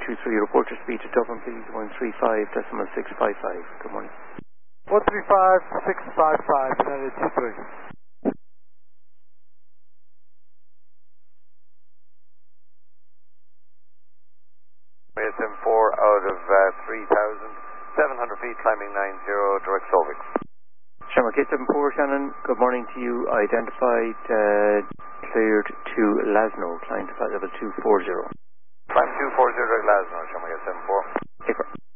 123, report your speed to Dublin, please. 135.655. Good morning. 135.655, United 23. SM4 out of 3,700 feet, climbing 90, direct Solvik. Shamrock 874, Shannon, good morning to you. Identified, cleared to Lasno, climb to flight level 240. Climb 240, direct Lasno, Shamrock 874. Paper.